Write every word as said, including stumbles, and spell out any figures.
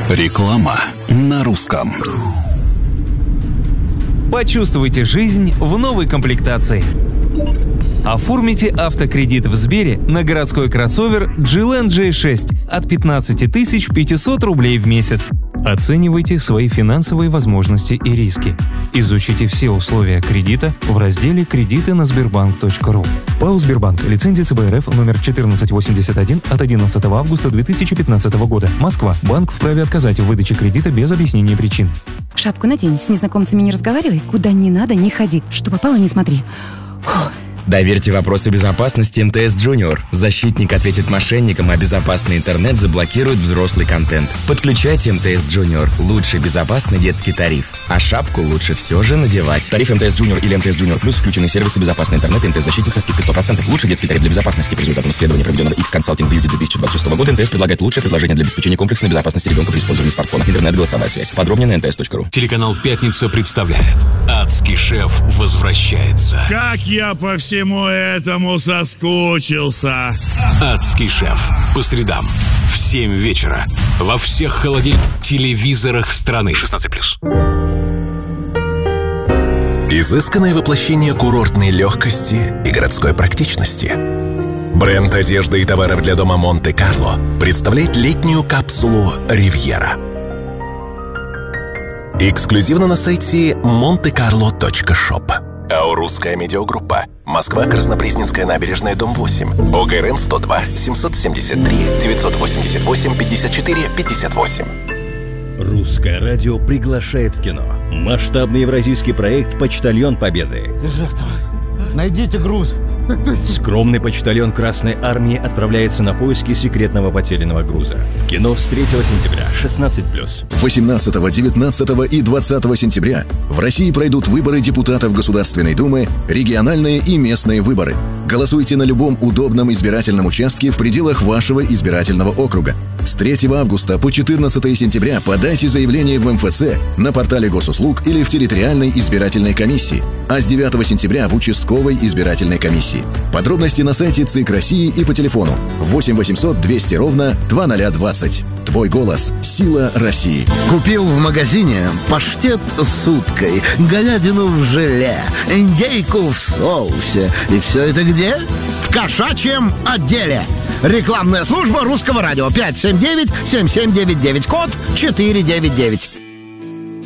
Реклама на русском. Почувствуйте жизнь в новой комплектации. Оформите автокредит в Сбере на городской кроссовер джи эл эн джей шесть от пятнадцать тысяч пятьсот рублей в месяц. Оценивайте свои финансовые возможности и риски. Изучите все условия кредита в разделе «Кредиты на сбербанк точка ру». ПАО «Сбербанк». Лицензия цэ бэ эр эф номер четырнадцать восемьдесят один от одиннадцатого августа две тысячи пятнадцатого года. Москва. Банк вправе отказать в выдаче кредита без объяснения причин. Шапку надень, с незнакомцами не разговаривай, куда не надо не ходи. Что попало, не смотри. Фух. Доверьте вопросы безопасности эм тэ эс Junior. Защитник ответит мошенникам, а безопасный интернет заблокирует взрослый контент. Подключайте эм тэ эс Junior. Лучший безопасный детский тариф. А шапку лучше все же надевать. Тариф эм тэ эс Junior или эм тэ эс Junior Plus включены сервисы безопасный интернет и эм тэ эс-защитник со скидкой сто процентов. Лучший детский тариф для безопасности. По результатам исследования, проведенного X-Consulting Beauty две тысячи двадцать шестого года, эм тэ эс предлагает лучшее предложение для обеспечения комплексной безопасности ребенка при использовании смартфона. Интернет, голосовая связь. Подробнее на эн тэ эс точка ру. Телеканал «Пятница» представляет «Адский шеф» возвращается. Как я по всему этому соскучился. «Адский шеф» по средам в семь вечера во всех холодильных телевизорах страны. шестнадцать плюс. Изысканное воплощение курортной легкости и городской практичности. Бренд одежды и товаров для дома Монте-Карло представляет летнюю капсулу «Ривьера». Эксклюзивно на сайте монте карло точка шоп. АО «Русская медиагруппа». Москва, Краснопресненская набережная, дом восемь. о гэ эр эн сто два семьсот семьдесят три девятьсот восемьдесят восемь пятьдесят четыре пятьдесят восемь. Русское радио приглашает в кино. Масштабный евразийский проект «Почтальон Победы». Жертва, найдите груз. Скромный почтальон Красной Армии отправляется на поиски секретного потерянного груза. В кино с третьего сентября, шестнадцать плюс. восемнадцатого, девятнадцатого и двадцатого сентября в России пройдут выборы депутатов Государственной Думы, региональные и местные выборы. Голосуйте на любом удобном избирательном участке в пределах вашего избирательного округа. С третьего августа по четырнадцатое сентября подайте заявление в эм эф цэ, на портале госуслуг или в территориальной избирательной комиссии, а с девятого сентября в участковой избирательной комиссии. Подробности на сайте ЦИК России и по телефону восемь восемьсот двести ровно двадцать двадцать. Твой голос – сила России. Купил в магазине паштет с уткой, говядину в желе, индейку в соусе. И все это где? В кошачьем отделе. Рекламная служба Русского радио. пять семь девять семь семь девять девять. Код четыре девять девять.